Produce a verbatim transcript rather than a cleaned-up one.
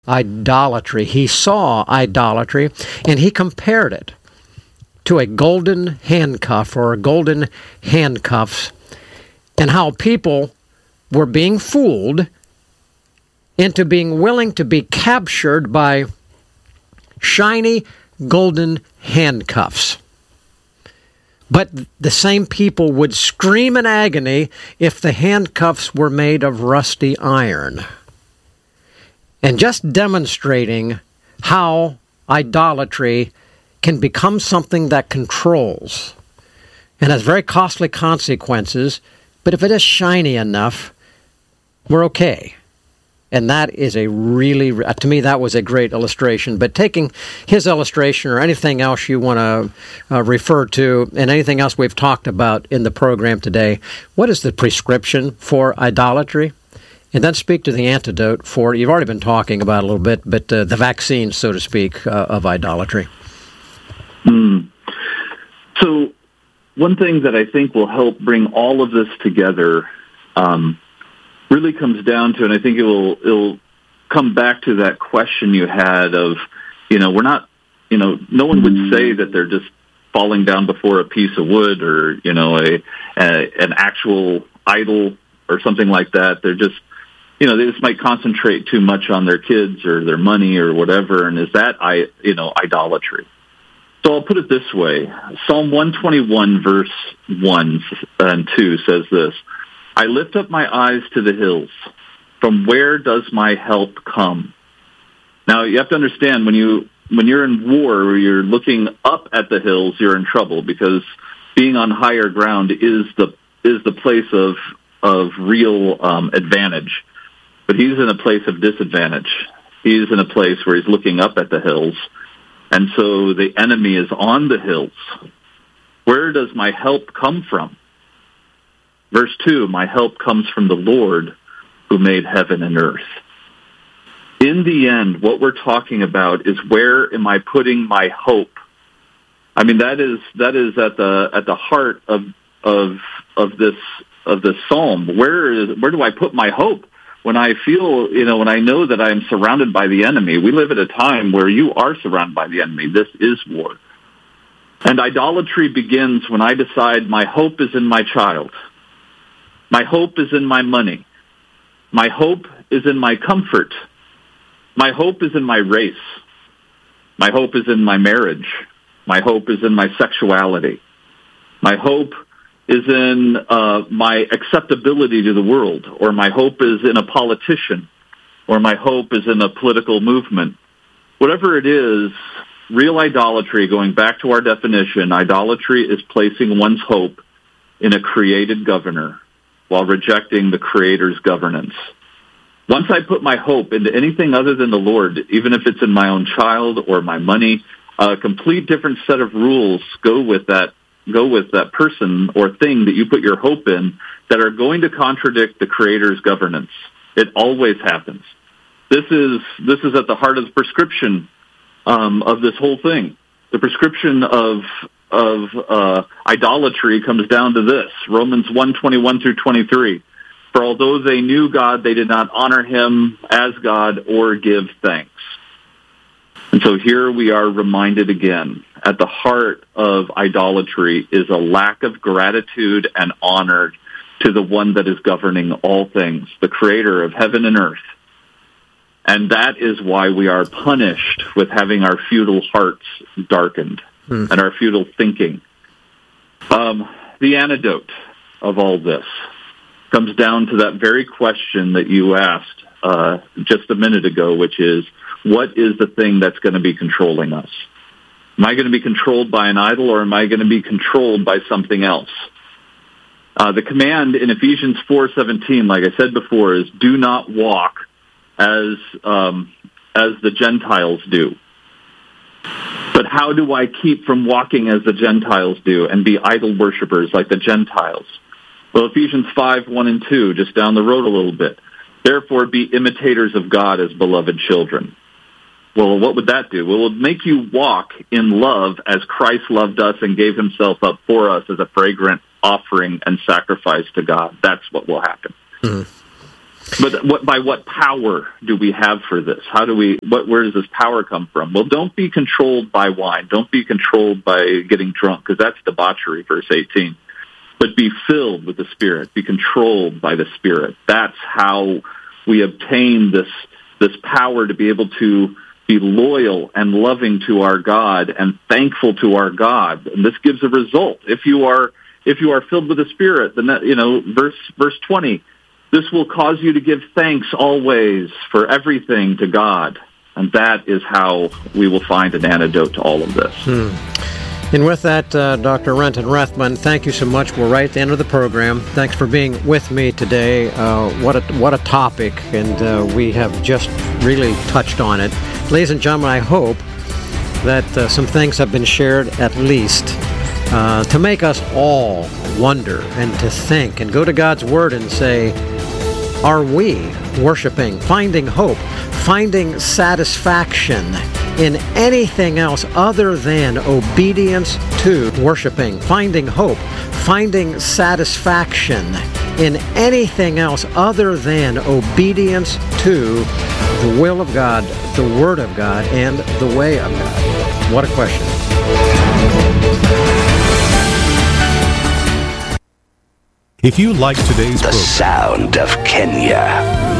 idolatry. He saw idolatry, and he compared it to a golden handcuff or a golden handcuffs, and how people were being fooled into being willing to be captured by shiny golden handcuffs. But the same people would scream in agony if the handcuffs were made of rusty iron. And just demonstrating how idolatry can become something that controls and has very costly consequences, but if it is shiny enough, we're okay. And that is a really, to me, that was a great illustration. But taking his illustration or anything else you want to uh, refer to, and anything else we've talked about in the program today, what is the prescription for idolatry? And then speak to the antidote for, you've already been talking about a little bit, but uh, the vaccine, so to speak, uh, of idolatry. Mm. So one thing that I think will help bring all of this together um, really comes down to, and I think it will it'll come back to that question you had of, you know, we're not, you know, no one would say that they're just falling down before a piece of wood or, you know, a, a an actual idol or something like that. They're just, you know, they just might concentrate too much on their kids or their money or whatever, and is that, I, you know, idolatry? So I'll put it this way. Psalm one twenty-one, verse one and two says this: I lift up my eyes to the hills. From where does my help come? Now, you have to understand, when, you, when you're in war, or you're looking up at the hills, you're in trouble, because being on higher ground is the is the place of, of real um, advantage. But he's in a place of disadvantage. He's in a place where he's looking up at the hills. And so the enemy is on the hills. Where does my help come from? Verse two, my help comes from the Lord who made heaven and earth. In the end, what we're talking about is, where am I putting my hope? I mean, that is that is at the at the heart of of of this of this psalm. Where is where do I put my hope? When I feel, you know, when I know that I am surrounded by the enemy. We live at a time where you are surrounded by the enemy. This is war. And idolatry begins when I decide my hope is in my child. My hope is in my money. My hope is in my comfort. My hope is in my race. My hope is in my marriage. My hope is in my sexuality. My hope is in uh, my acceptability to the world, or my hope is in a politician, or my hope is in a political movement. Whatever it is, real idolatry, going back to our definition, idolatry is placing one's hope in a created governor while rejecting the Creator's governance. Once I put my hope into anything other than the Lord, even if it's in my own child or my money, a complete different set of rules go with that go with that person or thing that you put your hope in that are going to contradict the Creator's governance. It always happens. This is this is at the heart of the prescription um, of this whole thing. The prescription of of uh, idolatry comes down to this: Romans one twenty-one through twenty-three. For although they knew God, they did not honor Him as God or give thanks. And so here we are reminded again, at the heart of idolatry is a lack of gratitude and honor to the one that is governing all things, the Creator of heaven and earth. And that is why we are punished with having our futile hearts darkened hmm. and our futile thinking. Um, the antidote of all this comes down to that very question that you asked uh, just a minute ago, which is, what is the thing that's going to be controlling us? Am I going to be controlled by an idol, or am I going to be controlled by something else? Uh, the command in Ephesians four seventeen, like I said before, is do not walk as um, as the Gentiles do. But how do I keep from walking as the Gentiles do and be idol worshipers like the Gentiles? Well, Ephesians five, one and two, just down the road a little bit. Therefore, be imitators of God as beloved children. Well, what would that do? Well, it would make you walk in love as Christ loved us and gave Himself up for us as a fragrant offering and sacrifice to God. That's what will happen. Mm-hmm. But what, by what power do we have for this? How do we? What? Where does this power come from? Well, don't be controlled by wine. Don't be controlled by getting drunk, because that's debauchery. Verse eighteen. But be filled with the Spirit. Be controlled by the Spirit. That's how we obtain this this power to be able to be loyal and loving to our God and thankful to our God. And this gives a result. If you are if you are filled with the Spirit, then that, you know, verse verse twenty. This will cause you to give thanks always for everything to God. And that is how we will find an antidote to all of this. Hmm. And with that, uh, Doctor Renton Rathbun, thank you so much. We're right at the end of the program. Thanks for being with me today. Uh, what a what a topic, and uh, we have just really touched on it. Ladies and gentlemen, I hope that uh, some things have been shared at least uh, to make us all wonder and to think and go to God's Word and say, are we worshiping, finding hope, finding satisfaction in anything else other than obedience to worshiping, finding hope, finding satisfaction in anything else other than obedience to the will of God, the Word of God, and the way of God? What a question. If you like today's the program, sound of Kenya.